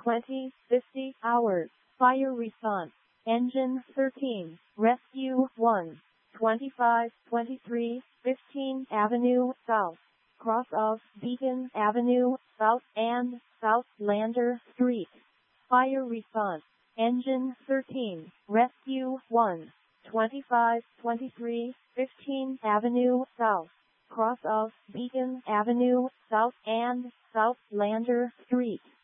20:50 hours. Fire response. Engine 13. Rescue 1. 2523 15 Avenue South. Cross of Beacon Avenue South and South Lander Street. Fire response. Engine 13. Rescue 1. 2523 15 Avenue South. Cross of Beacon Avenue South and South Lander Street.